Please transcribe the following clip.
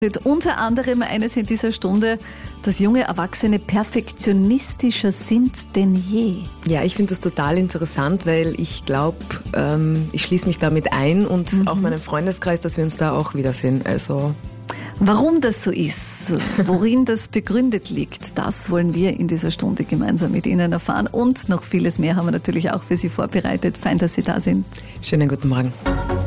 Unter anderem eines in dieser Stunde, dass junge Erwachsene perfektionistischer sind denn je. Ja, ich finde das total interessant, weil ich glaube, ich schließe mich damit ein und auch meinen Freundeskreis, dass wir uns da auch wiedersehen. Also warum das so ist, worin das begründet liegt, das wollen wir in dieser Stunde gemeinsam mit Ihnen erfahren. Und noch vieles mehr haben wir natürlich auch für Sie vorbereitet. Fein, dass Sie da sind. Schönen guten Morgen.